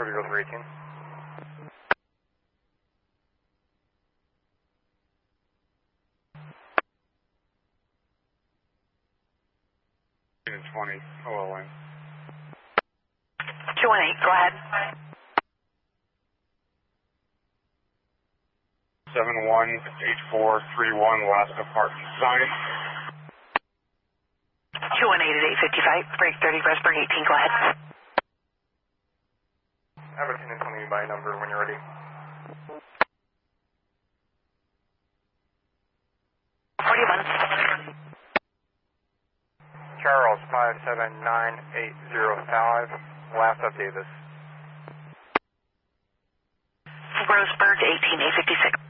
Eagle 318. And 20, OLN. 218, go ahead. 718431, last apartment sign. 218 at 855, break 30, Pressburg 18, go ahead. Have a 10 and 20 by number when you're ready. What do you want? Charles 579805, last of Davis. Roseburg 18, 856.